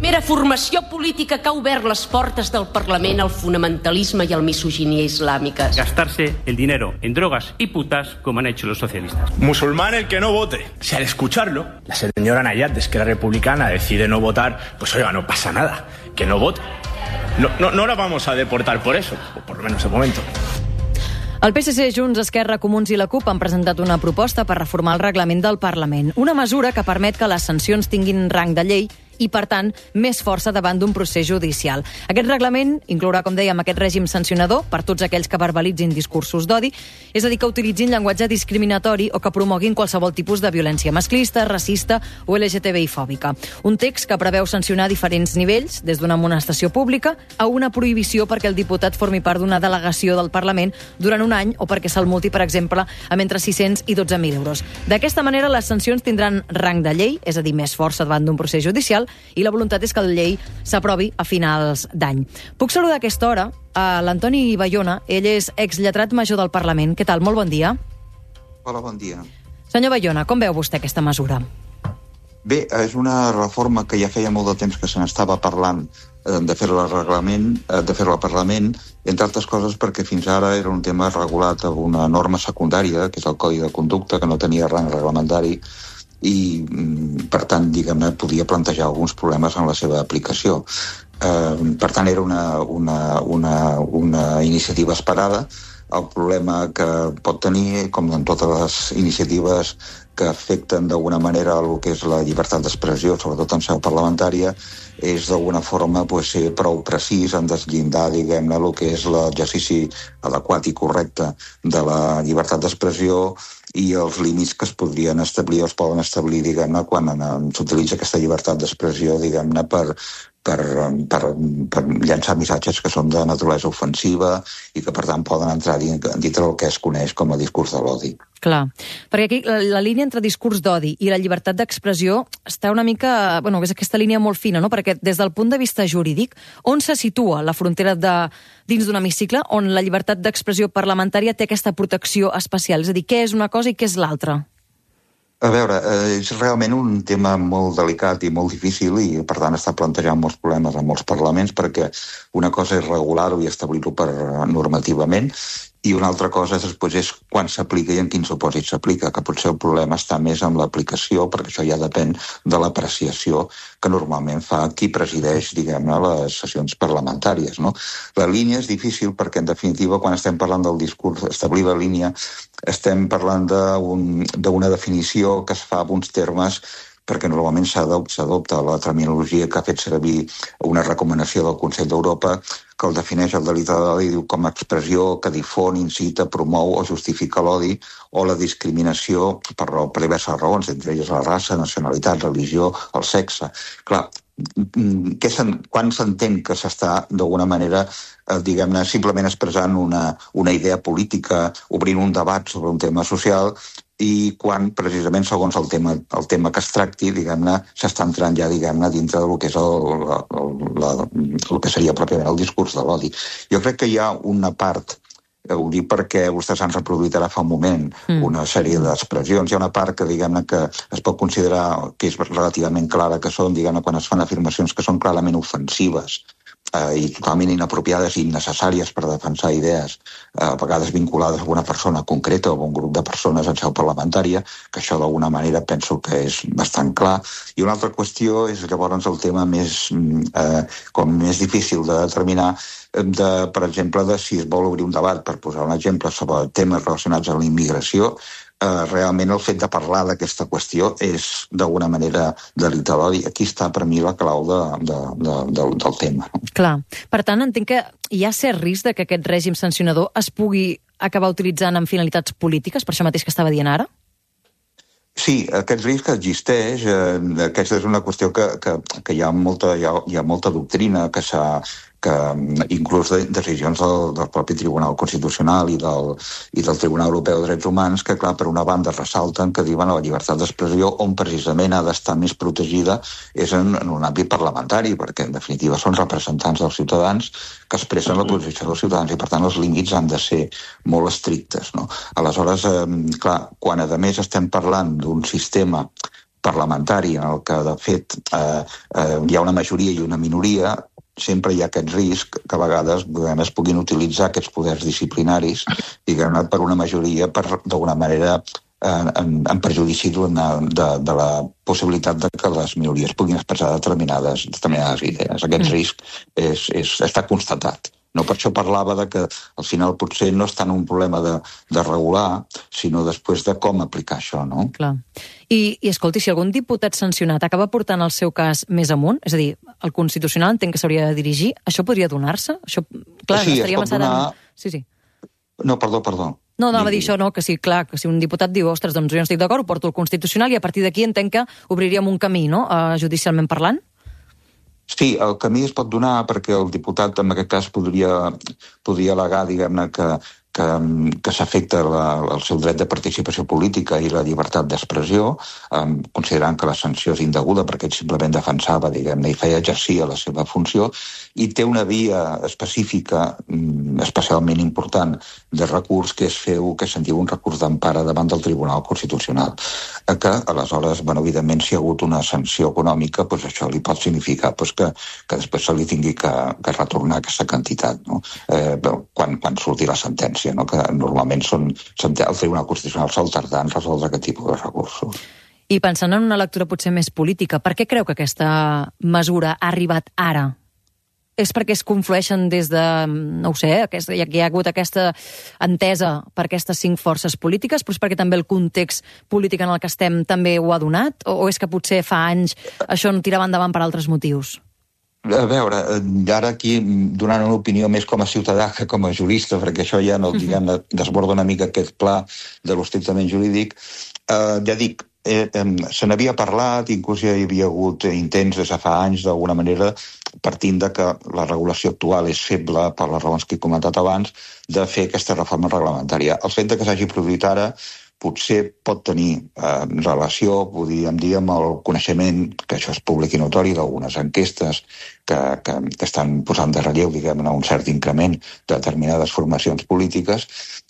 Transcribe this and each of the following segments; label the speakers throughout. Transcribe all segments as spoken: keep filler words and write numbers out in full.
Speaker 1: Mera formació política que ha obert les portes del Parlament al fonamentalisme y al misoginia islámicas.
Speaker 2: Gastarse el dinero en drogas y putas como han hecho los socialistas.
Speaker 3: Musulmán el que no vote. Si al escucharlo, la señora Nayat de Esquerra Republicana decide no votar, pues oiga, no pasa nada, que no vote. No, no, no la vamos a deportar por eso, o por lo menos de momento.
Speaker 4: El P S C, Junts, Esquerra, Comuns i la CUP han presentat una proposta per reformar el reglament del Parlament. Una mesura que permet que les sancions tinguin rang de llei i, per tant, més força davant d'un procés judicial. Aquest reglament inclourà, com dèiem, aquest règim sancionador per tots aquells que verbalitzin discursos d'odi, és a dir, que utilitzin llenguatge discriminatori o que promoguin qualsevol tipus de violència masclista, racista o L G T B I fòbica. Un text que preveu sancionar diferents nivells, des d'una amonestació pública a una prohibició perquè el diputat formi part d'una delegació del Parlament durant un any o perquè se'l multi, per exemple, amb entre sis-cents i dotze mil euros. D'aquesta manera, les sancions tindran rang de llei, és a dir, més força davant d'un procés judicial, i la voluntat és que la llei s'aprovi a finals d'any. Puc saludar a aquesta hora a l'Antoni Bayona. Ell és exlletrat major del Parlament. Què tal? Molt bon dia.
Speaker 5: Hola, bon dia.
Speaker 4: Senyor Bayona, com veu vostè aquesta mesura?
Speaker 5: Bé, és una reforma que ja feia molt de temps que se n'estava parlant de fer-la al reglament, de fer-la al Parlament, entre altres coses perquè fins ara era un tema regulat amb una norma secundària, que és el Codi de Conducta, que no tenia rang reglamentari, i, per tant, diguem-ne, podia plantejar alguns problemes en la seva aplicació. Eh, per tant, era una, una, una, una iniciativa esperada. El problema que pot tenir, com en totes les iniciatives que afecten d'alguna manera el que és la llibertat d'expressió, sobretot en seu parlamentària, és d'alguna forma pues, ser prou precís en deslindar, diguem-ne, el que és l'exercici adequat i correcte de la llibertat d'expressió i els límits que es podrien establir o es poden establir, diguem-ne, quan s'utilitza aquesta llibertat d'expressió, diguem-ne, per, per, per, per llançar missatges que són de naturalesa ofensiva i que, per tant, poden entrar dintre del que es coneix com a discurs de l'odi.
Speaker 4: Clar, perquè aquí la, la línia entre discurs d'odi i la llibertat d'expressió està una mica... Bueno, és aquesta línia molt fina, no? Perquè des del punt de vista jurídic, on se situa la frontera de, dins d'un hemicicle on la llibertat d'expressió parlamentària té aquesta protecció especial? És a dir, què és una cosa i què és l'altra?
Speaker 5: A veure, és realment un tema molt delicat i molt difícil i, per tant, està plantejant molts problemes en molts parlaments perquè una cosa és regular-ho i establir-ho per normativament i una altra cosa és, després, és quan s'aplica i en quin supòsit s'aplica, que potser el problema està més amb l'aplicació, perquè això ja depèn de l'apreciació que normalment fa qui presideix, diguem-ne, les sessions parlamentàries, no? La línia és difícil perquè, en definitiva, quan estem parlant del discurs, establir la línia, estem parlant d'una definició que es fa amb uns termes perquè normalment s'adopta la terminologia que ha fet servir una recomanació del Consell d'Europa que el defineix el delicte d'odi diu com a expressió que difon, incita, promou o justifica l'odi o la discriminació per, per diverses raons, entre elles la raça, nacionalitat, religió, el sexe. Clar, que quan s'entén que s'està d'alguna manera eh, diguem-ne, simplement expressant una, una idea política, obrint un debat sobre un tema social i quan, precisament, segons el tema, el tema que es tracti, diguem-ne, s'està entrant ja, diguem-ne, dintre del que és el, el, la, el que seria pròpiament el discurs de l'odi. Jo crec que hi ha una part, ho dic perquè vostès han reproduït ara fa un moment mm. una sèrie d'expressions, hi ha una part que, diguem-ne, que es pot considerar que és relativament clara, que són, diguem-ne, quan es fan afirmacions que són clarament ofensives, eh, i totalment inapropiades i innecessàries per defensar idees, eh, a vegades vinculades a alguna persona concreta o a un grup de persones en seu parlamentària, que això d'alguna manera penso que és bastant clar. I una altra qüestió és llavors el tema més, eh, com més difícil de determinar, de, per exemple, de si es vol obrir un debat, per posar un exemple, sobre temes relacionats amb la immigració, eh, realment el fet de parlar d'aquesta qüestió és d'alguna manera delicte d'odi. Aquí està per mi la clau de, de, de, del, del tema.
Speaker 4: Clar. Per tant, entenc que hi ha cert risc de que aquest règim sancionador es pugui acabar utilitzant amb finalitats polítiques, per això mateix que estava dient ara?
Speaker 5: Sí, aquest risc existeix. Eh, aquesta és una qüestió que, que, que hi ha molta, hi ha, hi ha molta doctrina que s'ha que inclús de decisions del, del propi Tribunal Constitucional i del, i del Tribunal Europeu de Drets Humans que, clar, per una banda ressalten que diuen la llibertat d'expressió on precisament ha d'estar més protegida és en, en un àmbit parlamentari, perquè en definitiva són representants dels ciutadans que expressen la posició dels ciutadans i per tant els límits han de ser molt estrictes, no? Aleshores, eh, clar, quan a més estem parlant d'un sistema parlamentari en el que, de fet, eh, eh, hi ha una majoria i una minoria, sempre hi ha aquest risc que a vegades es puguin utilitzar aquests poders disciplinaris, diguem-ne, per una majoria, per d'alguna manera en, en perjudici de, de, de la possibilitat de que les minories puguin expressar determinades, determinades idees. Aquest mm. risc és, és, està constatat. No, per això parlava de que al final potser no és tant un problema de, de regular, sinó després de com aplicar això, no?
Speaker 4: Clar. I, I escolti, si algun diputat sancionat acaba portant el seu cas més amunt, és a dir, el Constitucional entenc que s'hauria de dirigir, això podria donar-se? Això, clar,
Speaker 5: sí,
Speaker 4: no estaríem
Speaker 5: es pot donar...
Speaker 4: en... Sí, sí.
Speaker 5: No, perdó, perdó.
Speaker 4: No, anava a dir això, no, que sí, clar, que si un diputat diu, ostres, doncs jo no estic d'acord, ho porto al Constitucional i a partir d'aquí entenc que obriríem un camí, no?, uh, judicialment parlant?
Speaker 5: Sí, el camí es pot donar perquè el diputat en aquest cas podria, podria al·legar, diguem-ne, que, que, que s'afecta la, el seu dret de participació política i la llibertat d'expressió, eh, considerant que la sanció és indeguda perquè ell simplement defensava, diguem-ne, i feia exercia la seva funció, i té una via específica, especialment important, de recurs, que és fer que se'n diu un recurs d'empara davant del Tribunal Constitucional, que aleshores, bueno, evidentment, si hi ha hagut una sanció econòmica, doncs això li pot significar doncs, que, que després se li tingui que, que retornar aquesta quantitat, no? eh, quan, quan surti la sentència, no? Que normalment són, el Tribunal Constitucional sol tardar en resoldre aquest tipus de recursos.
Speaker 4: I pensant en una lectura potser més política, per què creu que aquesta mesura ha arribat ara? És perquè es conflueixen des de, no ho sé, aquesta, ja que hi ha hagut aquesta entesa per aquestes cinc forces polítiques, però és perquè també el context polític en el que estem també ho ha donat? O, o és que potser fa anys això no tirava endavant per altres motius?
Speaker 5: A veure, ara aquí, donant una opinió més com a ciutadà que com a jurista, perquè això ja no, diguem, desborda una mica aquest pla de l'estrictament jurídic, eh, ja dic, eh, eh, se n'havia parlat, inclús ja hi havia hagut intents des de fa anys, d'alguna manera, partint de que la regulació actual és feble, per les raons que he comentat abans, de fer aquesta reforma reglamentària. El fet de que s'hagi produït ara potser pot tenir eh, relació, podríem dir, amb el coneixement, que això és públic i notori, d'algunes enquestes que, que, que estan posant de relleu, diguem-ne, un cert increment de determinades formacions polítiques,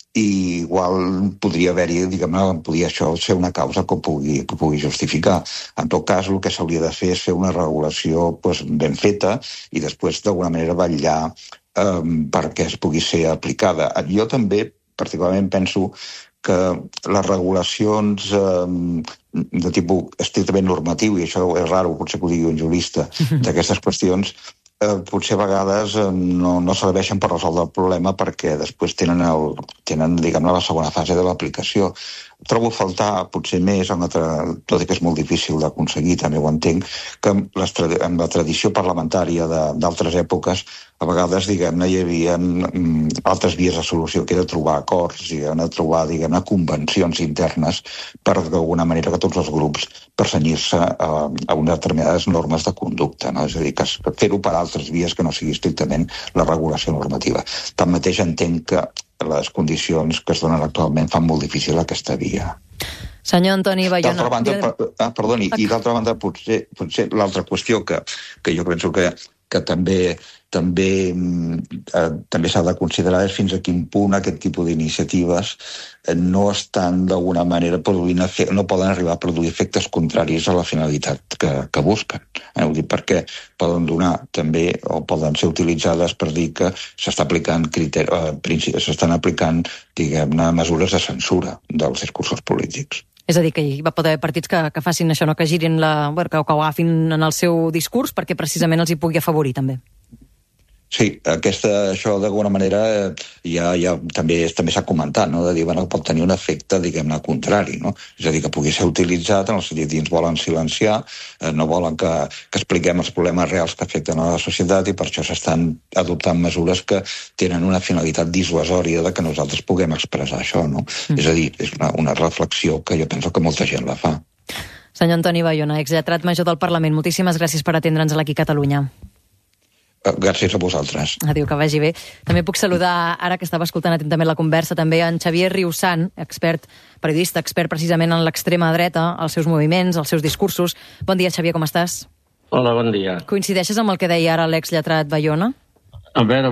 Speaker 5: i igual podria haver-hi, diguem-ne, podria això ser una causa que ho pugui, que ho pugui justificar. En tot cas, el que s'hauria de fer és fer una regulació doncs, ben feta i després, d'alguna manera, vetllar eh, perquè es pugui ser aplicada. Jo també, particularment, penso que les regulacions eh, de tipus estrictament normatiu, i això és raro, potser que ho digui un jurista, d'aquestes qüestions, eh, potser a vegades eh, no, no serveixen per resoldre el problema perquè després tenen, el, tenen diguem-ne, la segona fase de l'aplicació. Trobo a faltar potser més, en la tra... tot i que és molt difícil d'aconseguir, també ho entenc, que les tra... en la tradició parlamentària d'altres èpoques a vegades, diguem-ne, hi havia mm, altres vies de solució, que era trobar acords, diguem-ne, trobar, diguem-ne, convencions internes per, d'alguna manera, que tots els grups per cenyir-se a, a unes determinades normes de conducta, no? És a dir, que fer-ho per altres vies que no sigui estrictament la regulació normativa. Tanmateix entenc que les condicions que es donen actualment fan molt difícil aquesta via.
Speaker 4: Senyor Antoni Bayona...
Speaker 5: D'altra banda, per, ah, perdoni, i d'altra banda, potser, potser l'altra qüestió que, que jo penso que, que també, també, eh, també s'ha de considerar és fins a quin punt aquest tipus d'iniciatives no estan d'alguna manera produint efectes, no poden arribar a produir efectes contraris a la finalitat que, que busquen. Eh? Vull dir, perquè poden donar també, o poden ser utilitzades per dir que s'està aplicant criteri, eh, s'estan aplicant, diguem-ne, mesures de censura dels discursos polítics.
Speaker 4: És a dir, que hi va poder haver partits que, que facin això, no? Que girin la... Bueno, que, que ho agafin en el seu discurs perquè precisament els hi pugui afavorir, també.
Speaker 5: Sí, aquesta, això d'alguna manera ja, ja també, també s'ha comentat, no? De dir, bueno, pot tenir un efecte, diguem-ne, contrari, no? És a dir, que pugui ser utilitzat en el sentit que ens volen silenciar, eh, no volen que, que expliquem els problemes reals que afecten a la societat i per això s'estan adoptant mesures que tenen una finalitat dissuasòria de que nosaltres puguem expressar això, no? Mm. És a dir, és una, una reflexió que jo penso que molta gent la fa.
Speaker 4: Senyor Antoni Bayona, exlletrat major del Parlament, moltíssimes gràcies per atendre'ns aquí a Catalunya.
Speaker 5: Gràcies a vosaltres.
Speaker 4: Adéu, que vagi bé. També puc saludar, ara que estava escoltant atentament la conversa, també en Xavier Riusan, expert, periodista, expert precisament en l'extrema dreta, els seus moviments, els seus discursos. Bon dia, Xavier, com estàs?
Speaker 6: Hola, bon dia.
Speaker 4: Coincideixes amb el que deia ara l'exlletrat Bayona?
Speaker 6: A veure...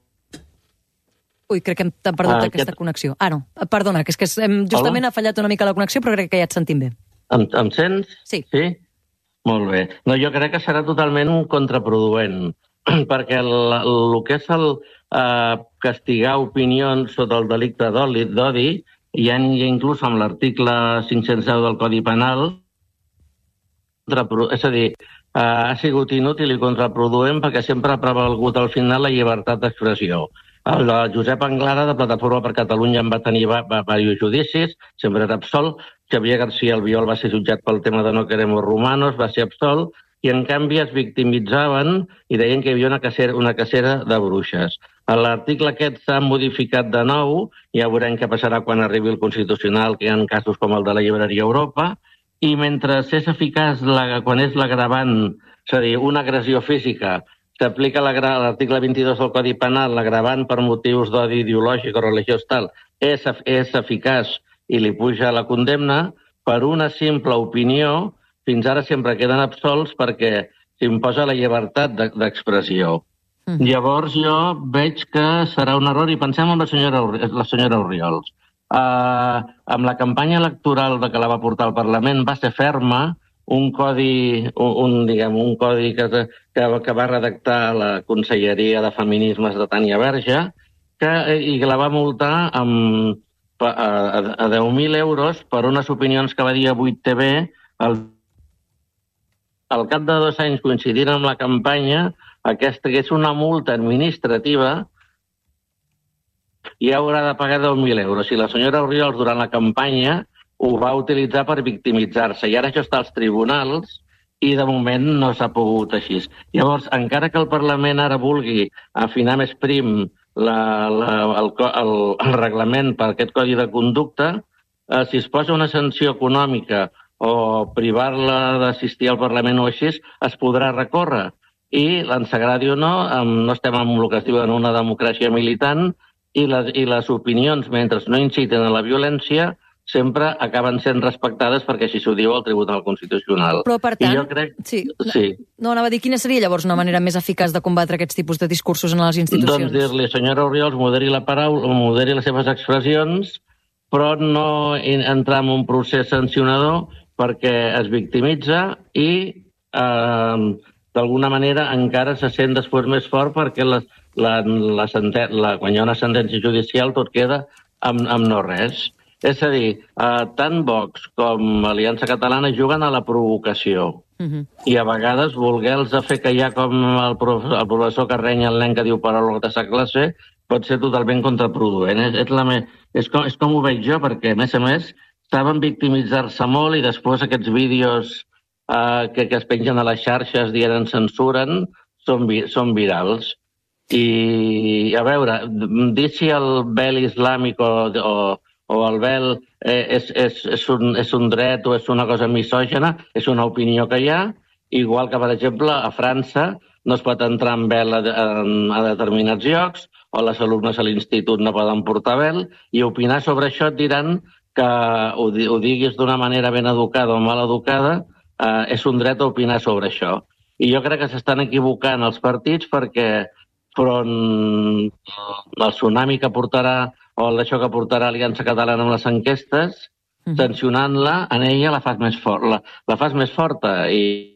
Speaker 4: Ui, crec que hem perdut ah, aquesta aquest... connexió. Ah, no, perdona, que és que hem, justament Hola? Ha fallat una mica la connexió, però crec que ja et sentim bé.
Speaker 6: Em, em sents?
Speaker 4: Sí.
Speaker 6: Sí? Molt bé. No, jo crec que serà totalment contraproduent, perquè el, el que és el eh, castigar opinions sota el delicte d'odi, d'odi hi ha inclús amb l'article cinc-cents deu del Codi Penal, és a dir, eh, ha sigut inútil i contraproduent perquè sempre ha prevalgut al final la llibertat d'expressió. El Josep Anglada, de Plataforma per Catalunya, en va tenir diversos judicis, sempre era absolt. Xavier García Albiol va ser jutjat pel tema de no queremos romanos, va ser absolt, i en canvi es victimitzaven i deien que hi havia una cacera, una cacera de bruixes. L'article aquest s'ha modificat de nou, ja veurem què passarà quan arribi el Constitucional, que hi ha casos com el de la Llibreria Europa, i mentre és eficaç la, quan és l'agravant, és a dir, una agressió física, s'aplica l'article vint-i-dos del Codi Penal, l'agravant per motius d'odi ideològic o religiós tal, és, és eficaç i li puja la condemna, per una simple opinió, fins ara sempre queden absolts perquè s'imposa la llibertat d'expressió. Mm. Llavors jo veig que serà un error, i pensem en la senyora, la senyora Orriols. Uh, amb la campanya electoral de que la va portar al Parlament va ser ferma, un codi, un, un, diguem, un codi que, que, que va redactar la Conselleria de Feminismes de Tània Verge, que, i que la va multar amb, a, a, a deu mil euros per unes opinions que va dir a vuit T V. Al, al cap de dos anys, coincidint amb la campanya, aquesta que és una multa administrativa, i haurà de pagar deu mil euros. I la senyora Orriols, durant la campanya, ho va utilitzar per victimitzar-se. I ara això està als tribunals i de moment no s'ha pogut així. Llavors, encara que el Parlament ara vulgui afinar més prim la, la, el, el, el reglament per aquest codi de conducta, eh, si es posa una sanció econòmica o privar-la d'assistir al Parlament o així, es podrà recórrer. I, ens agradi o no, no estem en el que es diu en una democràcia militant, i les, i les opinions, mentre no inciten a la violència, sempre acaben sent respectades perquè així s'ho diu el Tribunal Constitucional.
Speaker 4: Però, per tant,
Speaker 6: I jo crec...
Speaker 4: sí.
Speaker 6: sí.
Speaker 4: No, anava a dir, quina seria llavors una manera més eficaç de combatre aquests tipus de discursos en les institucions?
Speaker 6: Doncs dir-li, senyora Orriols, moderi la paraula, moderi les seves expressions, però no entrar en un procés sancionador perquè es victimitza i eh, d'alguna manera encara se sent després més fort perquè la, la, la, la, quan hi ha una sentència judicial tot queda amb, amb no res. És a dir, eh, tant Vox com Aliança Catalana juguen a la provocació. Uh-huh. I a vegades voler-los fer callar com el, prof, el professor que renya el nen que diu paraules de sa classe pot ser totalment contraproduent. És, és, la me... és, com, és com ho veig jo, perquè, a més a més, saben victimitzar-se molt i després aquests vídeos eh, que, que es pengen a les xarxes dient en censuren són, vi, són virals. I, a veure, dir si el vel islàmic o, o o el vel eh, és, és, és, un, és un dret o és una cosa misògena, és una opinió que hi ha, igual que, per exemple, a França no es pot entrar amb vel a, a, a determinats llocs, o les alumnes a l'institut no poden portar vel, i opinar sobre això et diran que ho, ho diguis d'una manera ben educada o mal educada, eh, és un dret a opinar sobre això. I jo crec que s'estan equivocant els partits perquè front al tsunami que portarà o d'això que portarà Aliança Catalana amb les enquestes, uh-huh. sancionant-la, en ella la fas més, for la, la fas més forta. I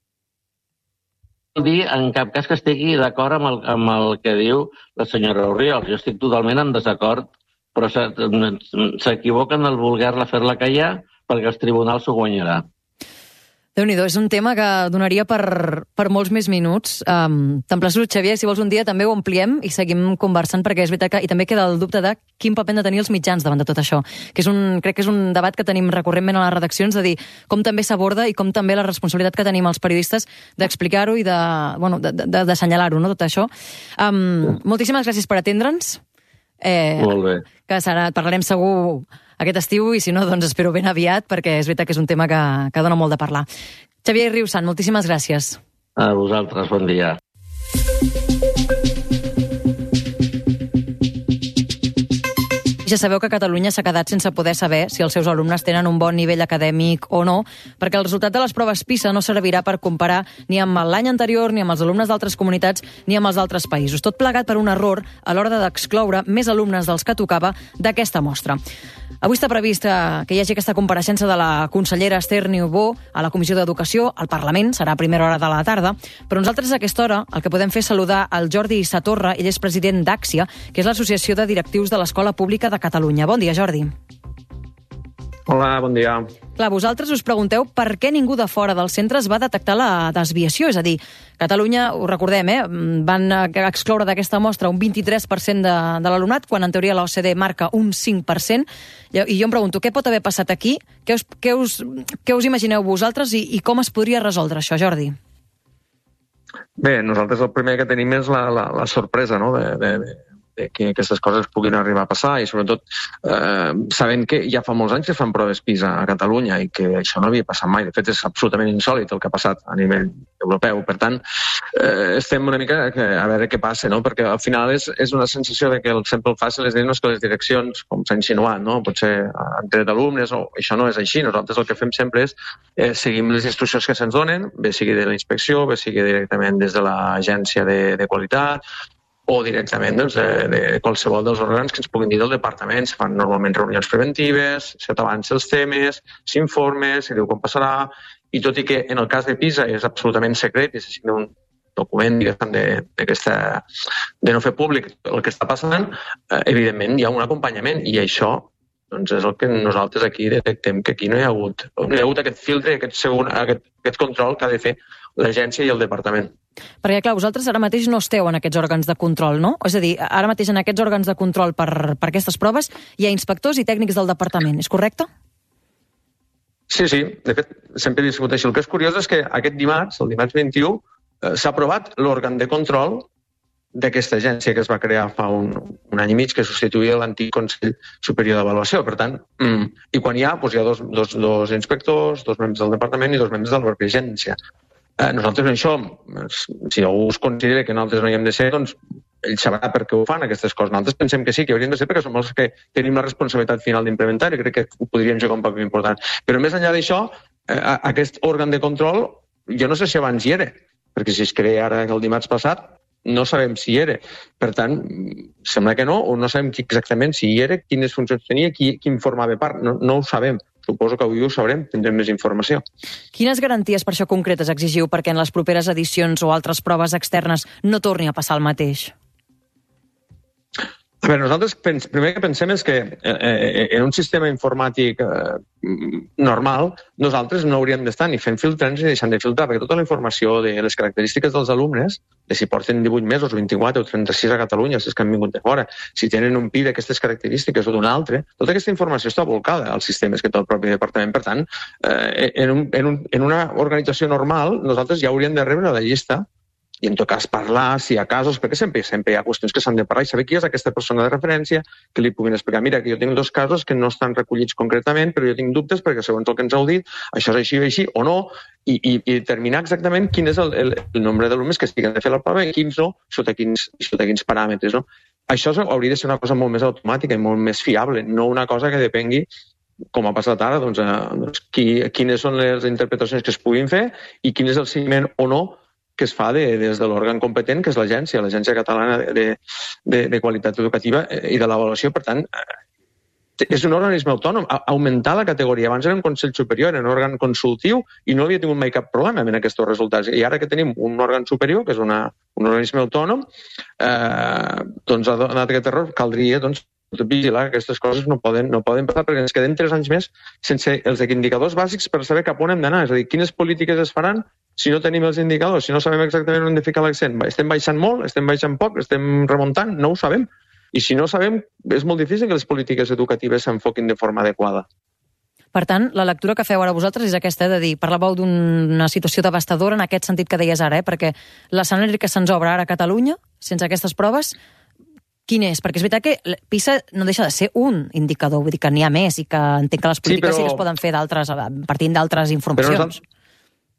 Speaker 6: vol dir en cap cas que estigui d'acord amb, el, amb el que diu la senyora Orriols. Jo estic totalment en desacord, però s'equivoquen al voler-la fer-la callar perquè els tribunals s'ho guanyarà.
Speaker 4: Déu-n'hi-do, és un tema que donaria per, per molts més minuts. Um, T'emplaço, Xavier, si vols un dia també ho ampliem i seguim conversant, perquè és veritat que... I també queda el dubte de quin paper han de tenir els mitjans davant de tot això. Que és un, crec que és un debat que tenim recurrentment a les redaccions, de dir com també s'aborda i com també la responsabilitat que tenim els periodistes d'explicar-ho i de, bueno, d'assenyalar-ho, no, tot això. Um, moltíssimes gràcies per atendre'ns. Eh,
Speaker 6: Molt bé.
Speaker 4: Que serà, parlarem segur aquest estiu, i si no, doncs espero ben aviat, perquè és veritat que és un tema que, que dona molt de parlar. Xavier Riusant, moltíssimes gràcies.
Speaker 6: A vosaltres, bon dia.
Speaker 4: Ja sabeu que Catalunya s'ha quedat sense poder saber si els seus alumnes tenen un bon nivell acadèmic o no, perquè el resultat de les proves PISA no servirà per comparar ni amb l'any anterior, ni amb els alumnes d'altres comunitats, ni amb els altres països. Tot plegat per un error a l'hora d'excloure més alumnes dels que tocava d'aquesta mostra. Avui està previst que hi hagi aquesta compareixença de la consellera Esther Niubó a la Comissió d'Educació al Parlament, serà a primera hora de la tarda, però nosaltres a aquesta hora el que podem fer és saludar el Jordi Satorra, ell és president d'Àxia, que és l'Associació de Directius de l'Escola Pública de Catalunya. Bon dia, Jordi.
Speaker 7: Hola, bon dia.
Speaker 4: Clar, vosaltres us pregunteu per què ningú de fora dels centres va detectar la desviació, és a dir, Catalunya, ho recordem, eh, van excloure d'aquesta mostra un vint-i-tres per cent de, de l'alumnat, quan en teoria l'O E C D marca un cinc per cent, i jo em pregunto, què pot haver passat aquí? Què us, què us, què us imagineu vosaltres i, i com es podria resoldre això, Jordi?
Speaker 7: Bé, nosaltres el primer que tenim és la, la, la sorpresa, no?, de, de, de que aquestes coses puguin arribar a passar i sobretot eh, sabent que ja fa molts anys que fan proves PISA a Catalunya i que això no havia passat mai. De fet, és absolutament insòlit el que ha passat a nivell europeu. Per tant, eh, estem una mica a veure què passa, no?, perquè al final és, és una sensació de que el sempre el fàcil és dir-nos que les direccions, com s'ha insinuat, no?, potser han tret alumnes, o això no és així. Nosaltres el que fem sempre és eh, seguim les instruccions que se'ns donen, bé sigui de la inspecció, bé sigui directament des de l'agència de, de qualitat, o directament doncs, de, de qualsevol dels òrgans que ens puguin dir del departament. Se fan normalment reunions preventives, se t'avancen els temes, s'informa, se diu com passarà, i tot i que en el cas de PISA és absolutament secret i se signa un document diguem, de, de, de no fer públic el que està passant, eh, evidentment hi ha un acompanyament i això doncs, és el que nosaltres aquí detectem, que aquí no hi ha hagut, no hi ha hagut aquest filtre, aquest, segon, aquest, aquest control que ha de fer l'agència i el departament.
Speaker 4: Perquè, clar, vosaltres ara mateix no esteu en aquests òrgans de control, no? És a dir, ara mateix en aquests òrgans de control per, per aquestes proves hi ha inspectors i tècnics del departament, és correcte?
Speaker 7: Sí, sí. De fet, sempre he discutit així. El que és curiós és que aquest dimarts, el dimarts vint-i-u, eh, s'ha aprovat l'òrgan de control d'aquesta agència que es va crear fa un, un any i mig, que substituïa l'antic Consell Superior d'Avaluació. Per tant, mm, i quan hi ha, doncs hi ha dos, dos, dos inspectors, dos membres del departament i dos membres de la pròpia agència. Eh, nosaltres això, si algú us considera que nosaltres no hi hem de ser, doncs ell sabrà per què ho fan, aquestes coses. Nosaltres pensem que sí, que hauríem de ser, perquè som els que tenim la responsabilitat final d'implementar i crec que ho podríem jugar un paper important. Però més enllà d'això, eh, aquest òrgan de control, jo no sé si abans hi era, perquè si es crea ara el dimarts passat, no sabem si hi era. Per tant, sembla que no, o no sabem exactament si hi era, quines funcions tenia, qui, qui en formava part, no, no ho sabem. Suposo que avui ho sabrem, tindrem més informació.
Speaker 4: Quines garanties per això concretes exigiu perquè en les properes edicions o altres proves externes no torni a passar el mateix?
Speaker 7: A veure, nosaltres pens, primer que pensem és que eh, en un sistema informàtic eh, normal nosaltres no hauríem d'estar ni fent filtrants ni deixant de filtrar, perquè tota la informació de les característiques dels alumnes, de si porten divuit mesos, vint-i-quatre o trenta-sis a Catalunya, si és que han vingut de fora, si tenen un P I d'aquestes característiques o d'un altre, tota aquesta informació està volcada als sistemes que té el propi departament. Per tant, eh, en, un, en, un, en una organització normal nosaltres ja hauríem de rebre la llista i en tot cas parlar, si hi ha casos, perquè sempre, sempre hi ha qüestions que s'han de parlar i saber qui és aquesta persona de referència, que li puguin explicar, mira, que jo tinc dos casos que no estan recollits concretament, però jo tinc dubtes perquè segons el que ens heu dit, això és així o així, o no, i, i, i determinar exactament quin és el, el, el nombre d'alumnes que estiguen de fer la prova i quins no, sota quins, sota quins paràmetres. No? Això hauria de ser una cosa molt més automàtica i molt més fiable, no una cosa que depengui com ha passat ara, doncs, eh, doncs qui, quines són les interpretacions que es puguin fer i quin és el seguiment o no que es fa de, des de l'òrgan competent, que és l'agència, l'Agència Catalana de, de, de Qualitat Educativa i de l'Avaluació. Per tant, és un organisme autònom. Augmentar la categoria. Abans era un Consell Superior, era un òrgan consultiu i no havia tingut mai cap problema amb aquests resultats. I ara que tenim un òrgan superior, que és una, un organisme autònom, eh, doncs ha donat aquest error. Caldria, doncs, vigilar que aquestes coses no poden, no poden passar perquè ens queden tres anys més sense els indicadors bàsics per saber cap on hem d'anar. És a dir, quines polítiques es faran si no tenim els indicadors, si no sabem exactament on hem de ficar l'accent. Estem baixant molt, estem baixant poc, estem remuntant, no ho sabem. I si no sabem, és molt difícil que les polítiques educatives s'enfoquin de forma adequada.
Speaker 4: Per tant, la lectura que feu ara vosaltres és aquesta, de dir, parlàveu d'una situació devastadora en aquest sentit que deies ara, eh? Perquè l'escenari que se'ns obre ara a Catalunya, sense aquestes proves, quin és? Perquè és veritat que PISA no deixa de ser un indicador, vull dir que n'hi ha més i que entenc que les polítiques sí, però... sí que es poden fer d'altres, partint d'altres informacions.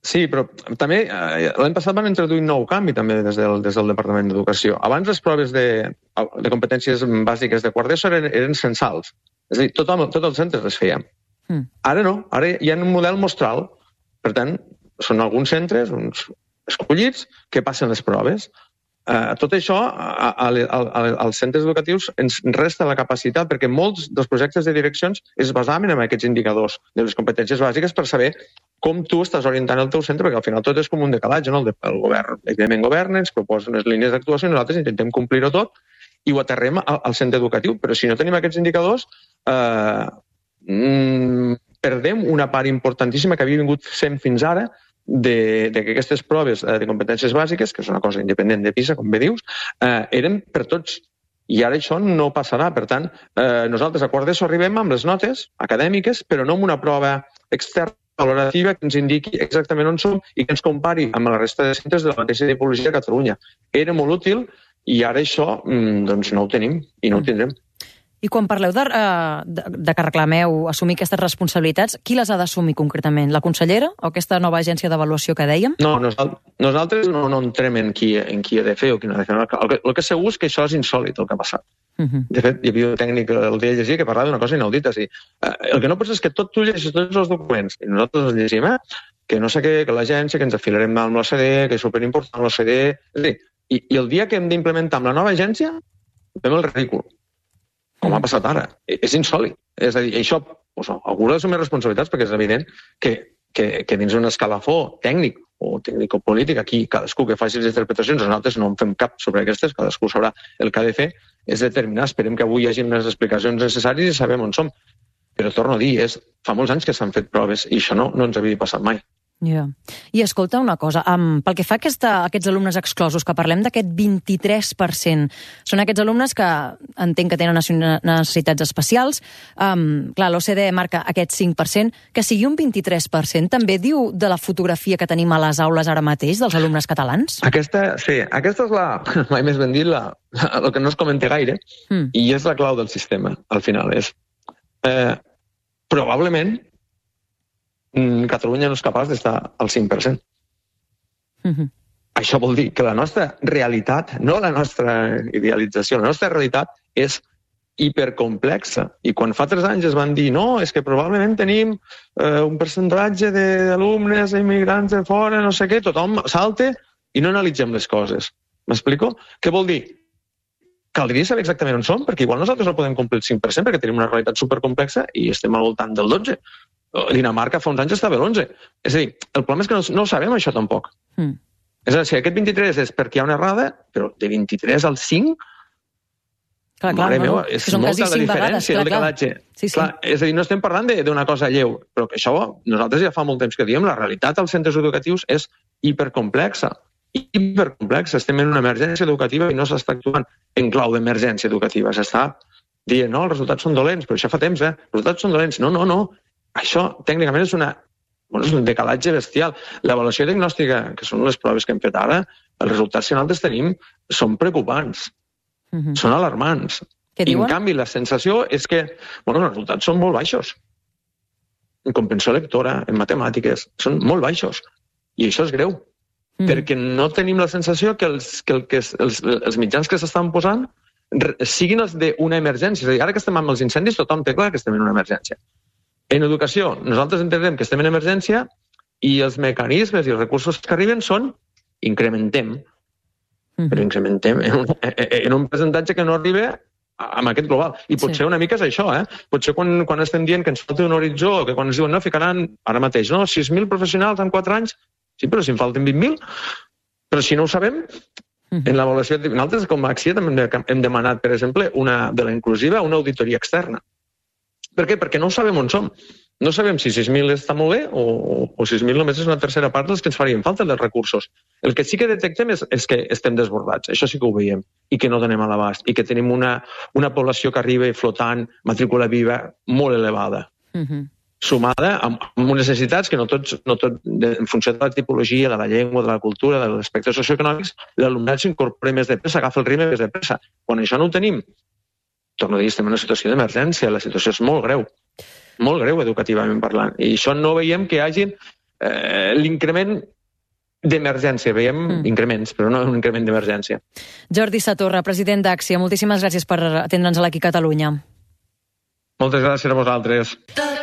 Speaker 7: Sí, però també eh, l'any passat van introduir un nou canvi també des del, des del Departament d'Educació. Abans les proves de, de competències bàsiques de quart d'ESO eren, eren censals. És a dir, tothom, tots els centres les feien. Mm. Ara no, ara hi ha un model mostral. Per tant, són alguns centres, uns escollits, que passen les proves. Uh, tot això, a, a, a, als centres educatius ens resta la capacitat, perquè molts dels projectes de direccions es basaven en aquests indicadors de les competències bàsiques per saber com tu estàs orientant el teu centre, perquè al final tot és com un decalatge, no? El, el govern, evidentment, governa, ens proposa unes línies d'actuació i nosaltres intentem complir-ho tot i ho aterrem al, al centre educatiu. Però si no tenim aquests indicadors, eh, mm, perdem una part importantíssima que havia vingut sent fins ara de, de que aquestes proves de competències bàsiques, que és una cosa independent de PISA, com bé dius, eh, eren per tots. I ara això no passarà. Per tant, eh, nosaltres a quart d'ESO arribem amb les notes acadèmiques, però no amb una prova externa valorativa que ens indiqui exactament on som i que ens compari amb la resta de centres de la mateixa tipologia a Catalunya. Era molt útil i ara això doncs no ho tenim i no ho tindrem.
Speaker 4: I quan parleu de, de, de que reclameu assumir aquestes responsabilitats, qui les ha d'assumir concretament? La consellera o aquesta nova agència d'avaluació que dèiem?
Speaker 7: No, nosaltres no, no entrem en qui, en qui ha de fer o qui no ha de fer. El que, el que segur és que això és insòlit, el que ha passat. Uh-huh. De fet, hi havia un tècnic el dia llegia que parlava d'una cosa inaudita. Sí. El que no pots és que tot tu llegis tots els documents i nosaltres els llegim, eh? Que no sé què, que l'agència, que ens afilarem amb l'O C D E, que és superimportant l'O C D E... És a dir, i, i el dia que hem d'implementar amb la nova agència, fem el ridícul. Com ha passat ara. És insòlit. És a dir, això, doncs, algú ha d'assumir responsabilitats perquè és evident que, que, que dins un escalafó tècnic o tècnico-polític, aquí cadascú que faci les interpretacions, nosaltres no en fem cap sobre aquestes, cadascú sabrà el que ha de fer, és determinar. Esperem que avui hi hagi les explicacions necessàries i sabem on som. Però torno a dir, és, fa molts anys que s'han fet proves i això no, no ens havia passat mai.
Speaker 4: Yeah. I escolta una cosa, um, pel que fa a aquesta, aquests alumnes exclosos, que parlem d'aquest vint-i-tres per cent, són aquests alumnes que entenc que tenen necessitats especials, um, clar, l'O C D E marca aquest cinc per cent, que sigui un vint-i-tres per cent també diu de la fotografia que tenim a les aules ara mateix dels alumnes catalans?
Speaker 7: Aquesta, sí, aquesta és la, mai més ben dit, la, el que no es comenta gaire, mm. i és la clau del sistema, al final, és eh, probablement Catalunya no és capaç d'estar al cinc per cent. Uh-huh. Això vol dir que la nostra realitat, no la nostra idealització, la nostra realitat és hipercomplexa. I quan fa tres anys es van dir no, és que probablement tenim eh, un percentatge d'alumnes immigrants de fora, no sé què, tothom salta i no analitzem les coses. M'explico? Què vol dir? Caldria saber exactament on som, perquè igual nosaltres no podem complir el cinc per cent perquè tenim una realitat supercomplexa i estem al voltant del dotze per cent. Dinamarca fa uns anys estava a l'onze. És a dir, el problema és que no, no ho sabem això tampoc. Mm. És a dir, si aquest vint-i-tres és perquè hi ha una errada, però de vint-i-tres al cinc,
Speaker 4: clar, clar,
Speaker 7: mare
Speaker 4: no,
Speaker 7: meva, és molta la diferència, el decalatge. Sí, sí. Clar, és a dir, no estem parlant d'una cosa lleu, però que això nosaltres ja fa molt temps que diem, la realitat als centres educatius és hipercomplexa. Hipercomplexa. Estem en una emergència educativa i no s'està actuant en clau d'emergència educativa. S'està dient, no, els resultats són dolents, però això fa temps, eh? Els resultats són dolents. No, no, no. Això, tècnicament, és, una, bueno, és un decalatge bestial. L'avaluació diagnòstica, que són les proves que hem fet ara, els resultats que nosaltres tenim són preocupants, uh-huh. són alarmants.
Speaker 4: Què diuen?
Speaker 7: I, en canvi, la sensació és que bueno, els resultats són molt baixos. En comprensió lectora, en matemàtiques, són molt baixos. I això és greu, uh-huh. perquè no tenim la sensació que els, que el, que els, els mitjans que s'estan posant siguin els d'una emergència. És a dir, ara que estem amb els incendis, tothom té clar que estem en una emergència. En educació, nosaltres entenem que estem en emergència i els mecanismes i els recursos que arriben són incrementem. Mm-hmm. Però incrementem en un, en un percentatge que no arriba amb aquest global. I potser sí. Una mica és això, eh? Potser quan, quan estem dient que ens falta un horitzó, que quan ens diuen no, ficaran ara mateix, no, sis mil professionals en quatre anys, sí, però si en falten vint mil, però si no ho sabem, mm-hmm. en l'avaluació, nosaltres com a Axia també hem demanat, per exemple, una, de la inclusiva, una auditoria externa. Per què? Perquè no sabem on som. No sabem si sis mil està molt bé o, o sis mil només és una tercera part dels que ens farien falta dels recursos. El que sí que detectem és, és que estem desbordats. Això sí que ho veiem. I que no donem a l'abast. I que tenim una, una població que arriba flotant, matrícula viva, molt elevada. Uh-huh. Sumada amb, amb necessitats que no tots, no tot, en funció de la tipologia, de la llengua, de la cultura, dels aspectes socioeconòmics, l'alumnat s'incorpora més de pressa, agafa el ritme més de pressa. Quan això no ho tenim, torno a dir, estem en una situació d'emergència, la situació és molt greu, molt greu educativament parlant. I això no veiem que hi hagin eh, l'increment d'emergència. Veiem mm. increments, però no un increment d'emergència.
Speaker 4: Jordi Satorra, president d'Àxia, moltíssimes gràcies per atendre'ns aquí a Catalunya.
Speaker 7: Moltes gràcies a vosaltres.